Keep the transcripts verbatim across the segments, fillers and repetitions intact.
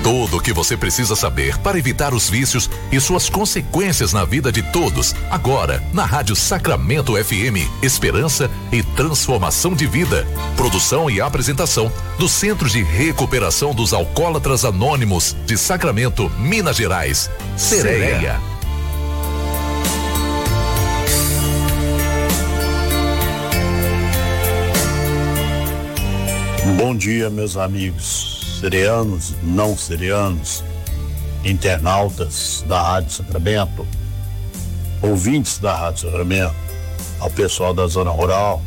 Tudo o que você precisa saber para evitar os vícios e suas consequências na vida de todos, agora na Rádio Sacramento F M, Esperança e Transformação de Vida. Produção e apresentação do Centro de Recuperação dos Alcoólatras Anônimos de Sacramento, Minas Gerais, Sereia. Bom dia, meus amigos sereanos, não sereanos, internautas da Rádio Sacramento, ouvintes da Rádio Sacramento, ao pessoal da Zona Rural,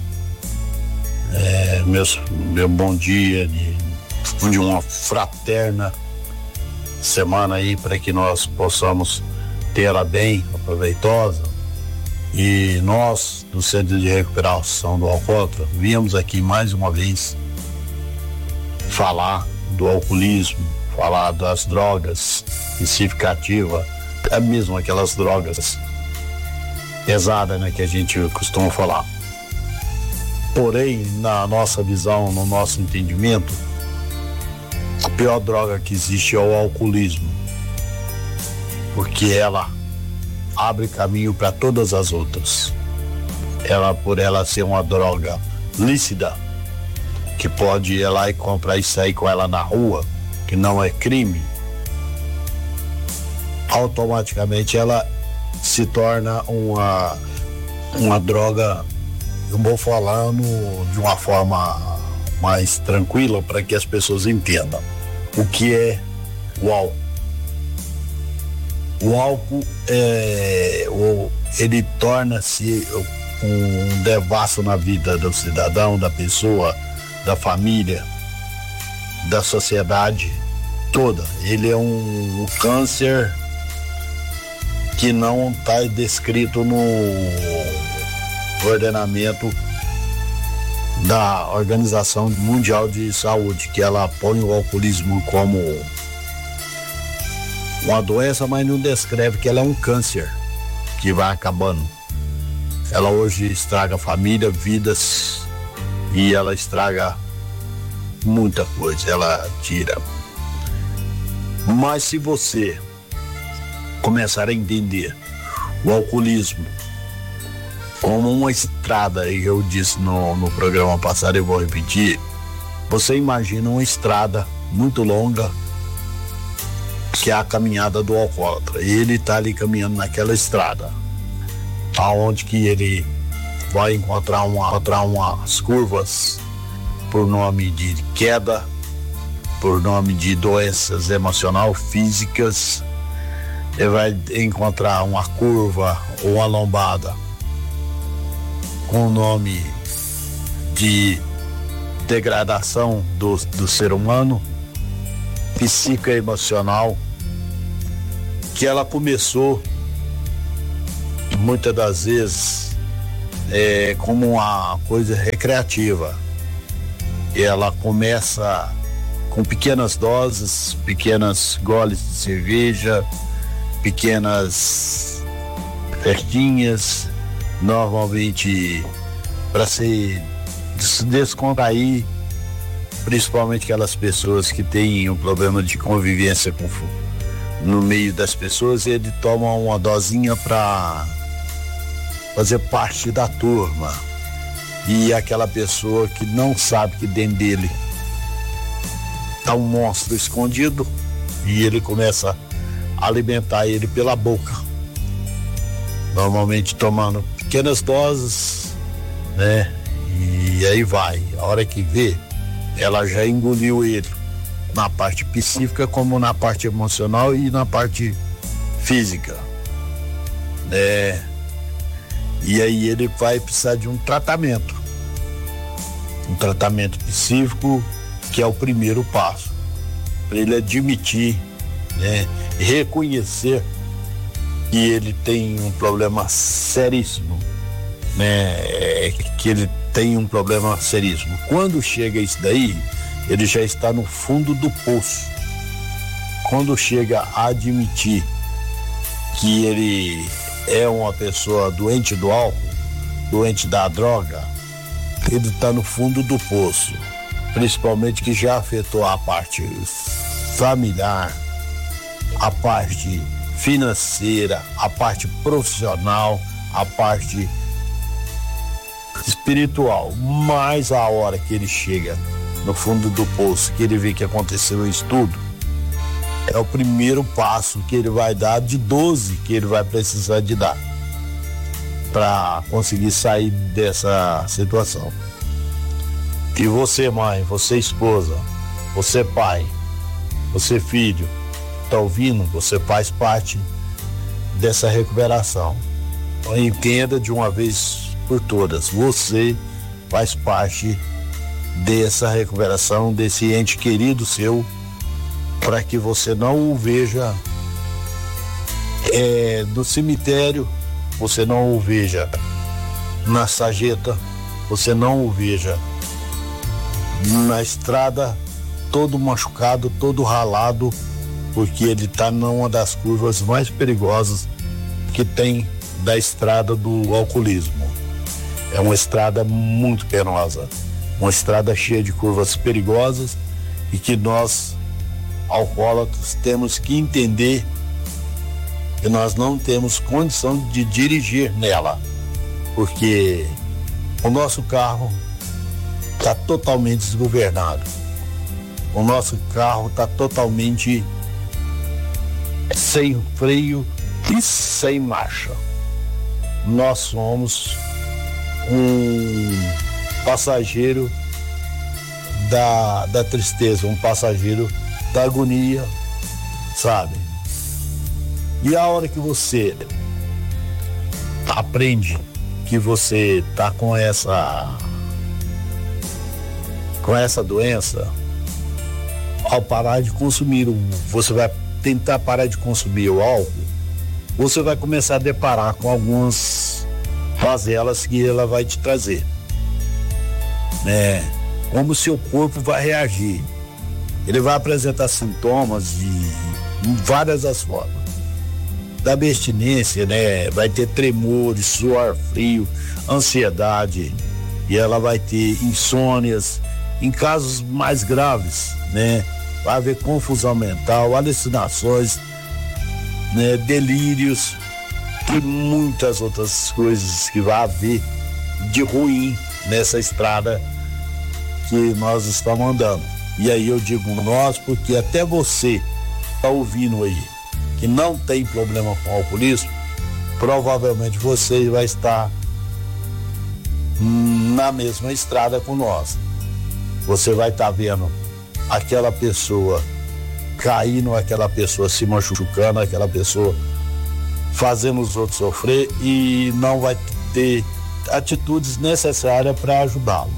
é, meus, meu bom dia de, de uma fraterna semana aí para que nós possamos ter ela bem, aproveitosa. E nós, do Centro de Recuperação do Alcoólatra, viemos aqui mais uma vez falar do alcoolismo, falar das drogas especificativas, é mesmo aquelas drogas pesadas, né, que a gente costuma falar. Porém, na nossa visão, no nosso entendimento, a pior droga que existe é o alcoolismo, porque ela abre caminho para todas as outras. Ela, por ela ser uma droga lícita, que pode ir lá e comprar e sair com ela na rua, que não é crime, automaticamente ela se torna uma, uma droga, eu vou falando de uma forma mais tranquila para que as pessoas entendam o que é o álcool. O álcool é, ele torna-se um devasso na vida do cidadão, da pessoa, da família, da sociedade toda. Ele é um, um câncer que não está descrito no ordenamento da Organização Mundial de Saúde, que ela põe o alcoolismo como uma doença, mas não descreve que ela é um câncer que vai acabando. Ela hoje estraga família, vidas, e ela estraga muita coisa, ela tira. Mas se você começar a entender o alcoolismo como uma estrada, e eu disse no, no programa passado, eu vou repetir, você imagina uma estrada muito longa, que é a caminhada do alcoólatra, e ele está ali caminhando naquela estrada, aonde que ele vai encontrar, uma, encontrar umas curvas por nome de queda, por nome de doenças emocional, físicas. Ele vai encontrar uma curva ou uma lombada com o nome de degradação do, do ser humano, psicoemocional, que ela começou muitas das vezes é, como uma coisa recreativa. E ela começa com pequenas doses, pequenas goles de cerveja, pequenas festinhas, normalmente para se descontrair, principalmente aquelas pessoas que têm um problema de convivência com, no meio das pessoas. Ele toma uma dosinha para fazer parte da turma, e aquela pessoa que não sabe que dentro dele tá um monstro escondido, e ele começa a alimentar ele pela boca, normalmente tomando pequenas doses, né? E aí vai, a hora que vê, ela já engoliu ele na parte psíquica como na parte emocional e na parte física, né? E aí ele vai precisar de um tratamento, um tratamento psíquico, que é o primeiro passo, para ele admitir, né, reconhecer que ele tem um problema seríssimo, né, que ele tem um problema seríssimo. Quando chega isso daí, ele já está no fundo do poço. Quando chega a admitir que ele é uma pessoa doente do álcool, doente da droga, ele está no fundo do poço, principalmente que já afetou a parte familiar, a parte financeira, a parte profissional, a parte espiritual. Mas a hora que ele chega no fundo do poço, que ele vê que aconteceu isso tudo, é o primeiro passo que ele vai dar de doze que ele vai precisar de dar para conseguir sair dessa situação. E você, mãe, você esposa, você pai, você filho, tá ouvindo? Você faz parte dessa recuperação. Então, entenda de uma vez por todas, você faz parte dessa recuperação, desse ente querido seu, para que você não o veja é, no cemitério, você não o veja na sarjeta, você não o veja na estrada todo machucado, todo ralado, porque ele está numa das curvas mais perigosas que tem da estrada do alcoolismo. É uma estrada muito penosa, uma estrada cheia de curvas perigosas e que nós, alcoólatras, temos que entender que nós não temos condição de dirigir nela, porque o nosso carro está totalmente desgovernado, o nosso carro está totalmente sem freio e sem marcha. Nós somos um passageiro da, da tristeza, um passageiro da agonia, sabe? E a hora que você aprende que você tá com essa com essa doença, ao parar de consumir, você vai tentar parar de consumir o álcool, você vai começar a deparar com algumas mazelas que ela vai te trazer, né? Como o seu corpo vai reagir. Ele vai apresentar sintomas de várias as formas. Da abstinência, né? Vai ter tremores, suor frio, ansiedade, e ela vai ter insônias. Em casos mais graves, né? Vai haver confusão mental, alucinações, né? Delírios e muitas outras coisas que vai haver de ruim nessa estrada que nós estamos andando. E aí eu digo nós, porque até você tá ouvindo aí que não tem problema com o alcoolismo, provavelmente você vai estar na mesma estrada com nós. Você vai estar tá vendo aquela pessoa caindo, aquela pessoa se machucando, aquela pessoa fazendo os outros sofrer e não vai ter atitudes necessárias para ajudá-lo,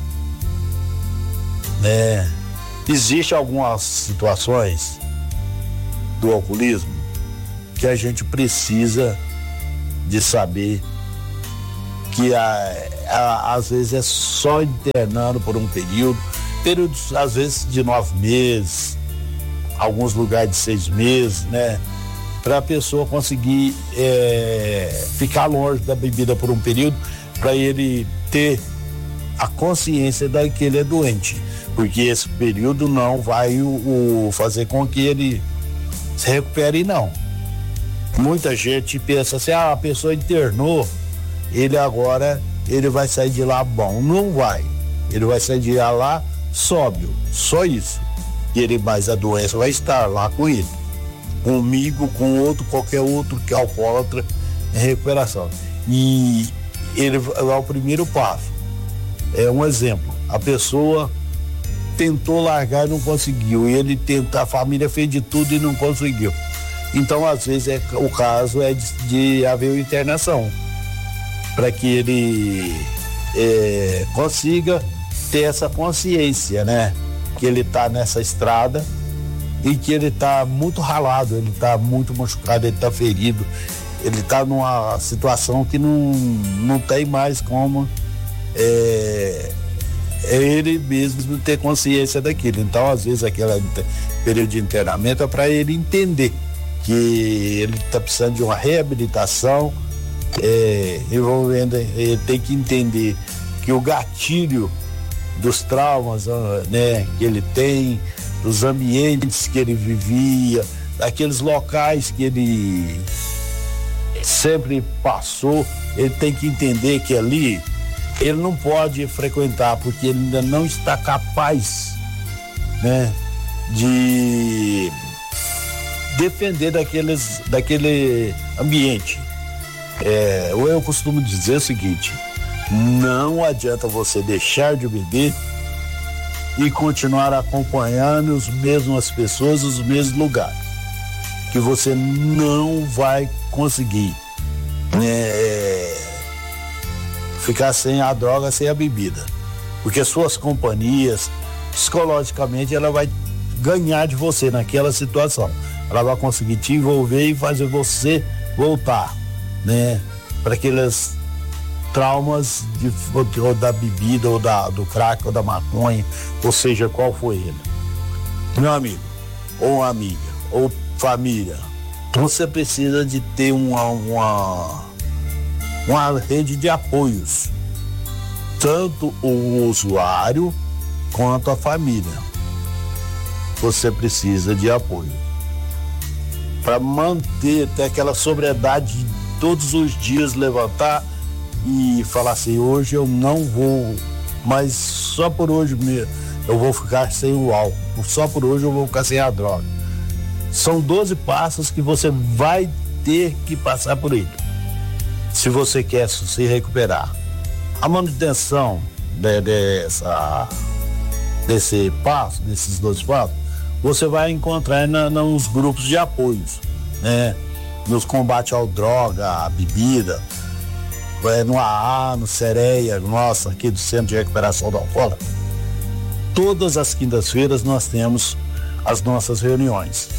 né? Existem algumas situações do alcoolismo que a gente precisa de saber que a, a, às vezes é só internando por um período, períodos às vezes de nove meses, alguns lugares de seis meses, né? Para a pessoa conseguir é, ficar longe da bebida por um período, para ele ter a consciência de que ele é doente, porque esse período não vai o, o fazer com que ele se recupere, não. Muita gente pensa assim, ah, a pessoa internou, ele agora ele vai sair de lá bom. Não vai, ele vai sair de lá sóbrio, só isso. E ele, mas a doença vai estar lá com ele, comigo, com outro, qualquer outro que é alcoólatra em recuperação. E ele é o primeiro passo. É um exemplo, a pessoa tentou largar e não conseguiu, ele tenta, a família fez de tudo e não conseguiu. Então, às vezes, é, o caso é de, de haver uma internação, para que ele é, consiga ter essa consciência, né? Que ele está nessa estrada e que ele está muito ralado, ele está muito machucado, ele está ferido, ele está numa situação que não, não tem mais como é, é ele mesmo ter consciência daquilo. Então, às vezes, aquele período de internamento é para ele entender que ele está precisando de uma reabilitação, é, envolvendo, ele tem que entender que o gatilho dos traumas, né, que ele tem, dos ambientes que ele vivia, daqueles locais que ele sempre passou. Ele tem que entender que ali ele não pode frequentar, porque ele ainda não está capaz, né, de defender daqueles, daquele ambiente. É, eu costumo dizer o seguinte: não adianta você deixar de beber e continuar acompanhando as mesmas pessoas, os mesmos lugares, que você não vai conseguir, né, ficar sem a droga, sem a bebida, porque suas companhias, psicologicamente, ela vai ganhar de você naquela situação. Ela vai conseguir te envolver e fazer você voltar, né, para aqueles traumas de, ou da bebida, ou da, do crack, ou da maconha, ou seja, qual foi ele. Meu amigo, ou amiga, ou família, você precisa de ter uma, uma, uma rede de apoios, tanto o usuário quanto a família. Você precisa de apoio para manter até aquela sobriedade de todos os dias levantar e falar assim: hoje eu não vou, mas só por hoje mesmo eu vou ficar sem o álcool, só por hoje eu vou ficar sem a droga. São doze passos que você vai ter que passar por ele, se você quer se recuperar. A manutenção de, dessa, desse passo, desses doze passos, você vai encontrar na, nos grupos de apoios, né? Nos combates ao droga, à bebida, é, no A A, no Sereia, nossa, aqui do Centro de Recuperação do Alcoólatra. Todas as quintas-feiras nós temos as nossas reuniões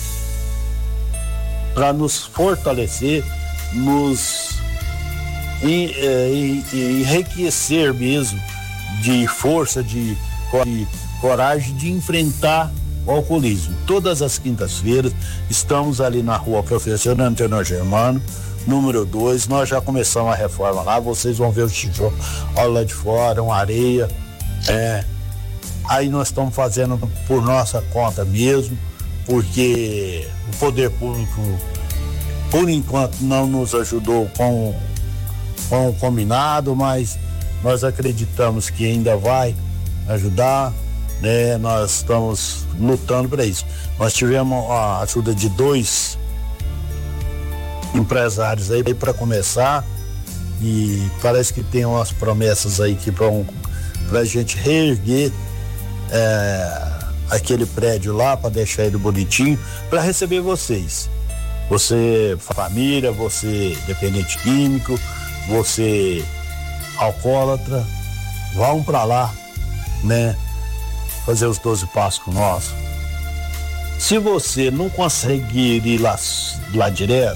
para nos fortalecer, nos en, en, enriquecer mesmo de força, de, de coragem de enfrentar o alcoolismo. Todas as quintas-feiras estamos ali na rua Professor Antenor Germano, número dois. Nós já começamos a reforma lá, vocês vão ver o tijolo lá de fora, uma areia, é, aí nós estamos fazendo por nossa conta mesmo, porque o poder público por enquanto não nos ajudou com, com o combinado, mas nós acreditamos que ainda vai ajudar, né? Nós estamos lutando para isso. Nós tivemos a ajuda de dois empresários aí para começar, e parece que tem umas promessas aí que vão para a gente reerguer é, aquele prédio lá, para deixar ele bonitinho, para receber vocês. Você família, você dependente químico, você alcoólatra, vão para lá, né? Fazer os doze passos com nós. Se você não conseguir ir lá, lá direto,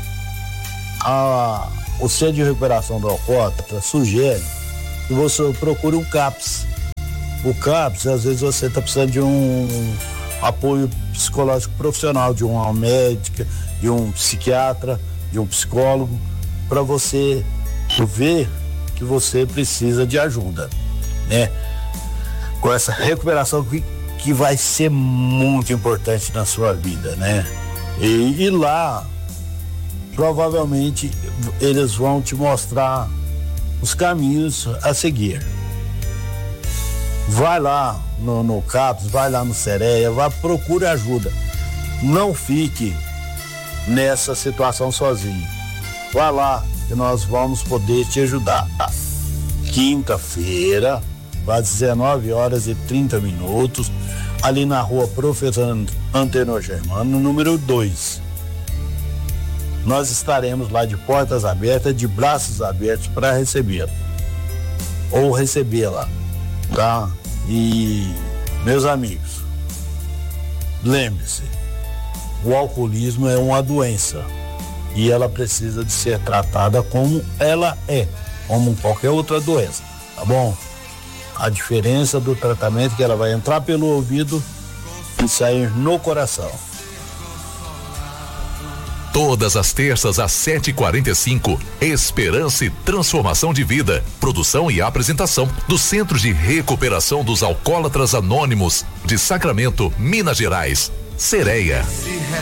a, o Centro de Recuperação do Alcoólatra sugere que você procure um CAPS. O CAPS, às vezes você está precisando de um apoio psicológico profissional, de uma médica, de um psiquiatra, de um psicólogo, para você ver que você precisa de ajuda, né? Com essa recuperação que, que vai ser muito importante na sua vida, né? E, e lá, provavelmente, eles vão te mostrar os caminhos a seguir. Vai lá no, no CAPS, vai lá no Sereia, vai, procure ajuda. Não fique nessa situação sozinho. Vai lá que nós vamos poder te ajudar. Quinta-feira, às dezenove horas e trinta minutos, ali na rua Professor Antenor Germano, número dois. Nós estaremos lá de portas abertas, de braços abertos para recebê-la ou recebê-la, tá? E, meus amigos, lembre-se, o alcoolismo é uma doença e ela precisa de ser tratada como ela é, como qualquer outra doença, tá bom? A diferença do tratamento é que ela vai entrar pelo ouvido e sair no coração. Todas as terças às sete e quarenta e cinco, Esperança e Transformação de Vida. Produção e apresentação do Centro de Recuperação dos Alcoólatras Anônimos de Sacramento, Minas Gerais. Sereia.